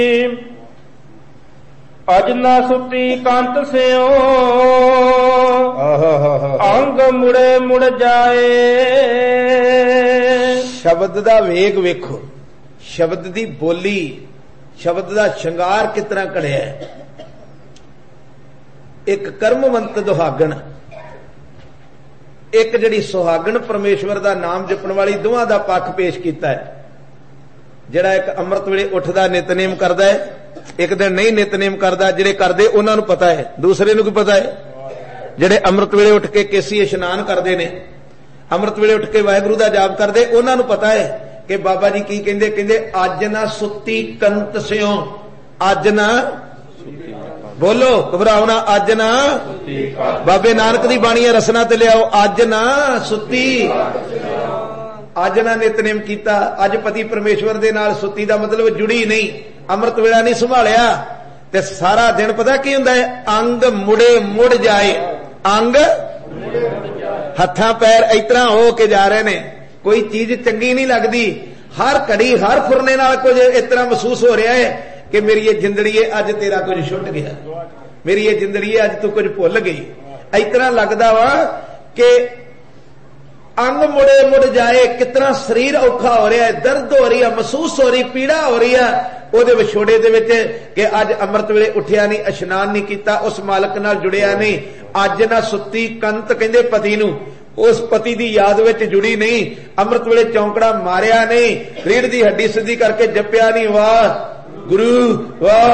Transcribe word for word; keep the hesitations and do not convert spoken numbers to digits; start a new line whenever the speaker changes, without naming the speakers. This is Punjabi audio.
ਅਜ ਨਾ ਸੁਤੀ ਕੰਤ ਸਿਓ ਅੰਗ ਮੁੜੇ ਮੁੜ ਜਾਏ।
ਸ਼ਬਦ ਦਾ ਵੇਗ ਵੇਖੋ, ਸ਼ਬਦ ਦੀ ਬੋਲੀ, ਸ਼ਬਦ ਦਾ ਸ਼ਿੰਗਾਰ ਕਿਸ ਤਰ੍ਹਾਂ ਘੜਿਆ। ਇੱਕ ਕਰਮਵੰਤ ਦੁਹਾਗਣ, ਇੱਕ ਜਿਹੜੀ ਸੁਹਾਗਣ ਪਰਮੇਸ਼ਵਰ ਦਾ ਨਾਮ ਜਪਣ ਵਾਲੀ, ਦੋਵਾਂ ਦਾ ਪੱਖ ਪੇਸ਼ ਕੀਤਾ ਹੈ। ਜਿਹੜਾ ਇੱਕ ਅੰਮ੍ਰਿਤ ਵੇਲੇ ਉੱਠਦਾ ਨਿਤਨੇਮ ਕਰਦਾ ਹੈ, ਇੱਕ ਦਿਨ ਨਹੀਂ ਨਿਤਨੇਮ ਕਰਦਾ। ਜਿਹੜੇ ਕਰਦੇ ਉਹਨਾਂ ਨੂੰ ਪਤਾ ਹੈ, ਦੂਸਰੇ ਨੂੰ ਕੀ ਪਤਾ ਹੈ? ਜਿਹੜੇ ਅੰਮ੍ਰਿਤ ਵੇਲੇ ਉੱਠ ਕੇ ਕੇਸੀ ਇਸ਼ਨਾਨ ਕਰਦੇ ਨੇ, ਅੰਮ੍ਰਿਤ ਵੇਲੇ ਉੱਠ ਕੇ ਵਾਹਿਗੁਰੂ ਦਾ ਜਾਪ ਕਰਦੇ, ਉਹਨਾਂ ਨੂੰ ਪਤਾ ਹੈ ਕਿ ਬਾਬਾ ਜੀ ਕੀ ਕਹਿੰਦੇ। ਕਹਿੰਦੇ ਅੱਜ ਨਾ ਸੁੱਤੀ ਕੰਤ ਸਿਓ, ਅੱਜ ਨਾ ਬੋਲੋ ਘਬਰਾਓ ਨਾ, ਅੱਜ ਨਾ। ਬਾਬੇ ਨਾਨਕ ਦੀ ਬਾਣੀ ਹੈ, ਰਸਨਾ ਤੇ ਲਿਆਓ, ਅੱਜ ਨਾ ਸੁੱਤੀ, ਅੱਜ ਨਾ ਨਿਤਨੇਮ ਕੀਤਾ। ਅੱਜ ਪਤੀ ਪਰਮੇਸ਼ਵਰ ਦੇ ਨਾਲ ਸੁੱਤੀ ਦਾ ਮਤਲਬ ਜੁੜੀ ਨਹੀਂ, ਅੰਮ੍ਰਿਤ ਵੇਲਾ ਨਹੀਂ ਸੰਭਾਲਿਆ, ਤੇ ਸਾਰਾ ਦਿਨ ਪਤਾ ਕੀ ਹੁੰਦਾ ਹੈ? ਅੰਗ ਮੁੜੇ ਮੁੜ ਜਾਏ। ਅੰਗ ਹੱਥਾਂ ਪੈਰ ਇਸ ਤਰ੍ਹਾਂ ਹੋ ਕੇ ਜਾ ਰਹੇ ਨੇ, ਕੋਈ ਚੀਜ਼ ਚੰਗੀ ਨਹੀਂ ਲੱਗਦੀ। ਹਰ ਘੜੀ ਹਰ ਫੁਰਨੇ ਨਾਲ ਕੁਝ ਇਸ ਤਰ੍ਹਾਂ ਮਹਿਸੂਸ ਹੋ ਰਿਹਾ ਹੈ ਕਿ ਮੇਰੀ ਇਹ ਜ਼ਿੰਦੜੀ ਹੈ ਅੱਜ ਤੇਰਾ ਕੁਝ ਛੁੱਟ ਗਿਆ, ਮੇਰੀ ਇਹ ਜ਼ਿੰਦੜੀ ਹੈ ਅੱਜ ਤੂੰ ਕੁਝ ਭੁੱਲ ਗਈ। ਇਸ ਤਰ੍ਹਾਂ ਲੱਗਦਾ ਵਾ ਕਿ ਅੰਗ ਮੁੜੇ ਮੁੜ ਜਾਏ। ਕਿਤਨਾ ਸਰੀਰ ਔਖਾ ਹੋ ਰਿਹਾ ਹੈ, ਦਰਦ ਹੋ ਰਹੀ ਹੈ, ਮਹਿਸੂਸ ਹੋ ਰਹੀ, ਪੀੜਾ ਹੋ ਰਹੀ ਹੈ ਉਹਦੇ ਵਿਛੋੜੇ ਦੇ ਵਿੱਚ ਕਿ ਅੱਜ ਅੰਮ੍ਰਿਤ ਵੇਲੇ ਉੱਠਿਆ ਨਹੀਂ, ਇਸ਼ਨਾਨ ਨਹੀਂ ਕੀਤਾ, ਉਸ ਮਾਲਕ ਨਾਲ ਜੁੜਿਆ ਨਹੀਂ। ਅੱਜ ਨਾ ਸੁੱਤੀ ਕੰਤ ਕਹਿੰਦੇ ਪਤੀ ਨੂੰ, ਉਸ ਪਤੀ ਦੀ ਯਾਦ ਵਿੱਚ ਜੁੜੀ ਨਹੀਂ, ਅੰਮ੍ਰਿਤ ਵੇਲੇ ਚੌਂਕੜਾ ਮਾਰਿਆ ਨਹੀਂ, ਰੀੜ ਦੀ ਹੱਡੀ ਸਿੱਧੀ ਕਰਕੇ ਜਪਿਆ ਨਹੀਂ, ਵਾਹ ਗੁਰੂ ਵਾਹ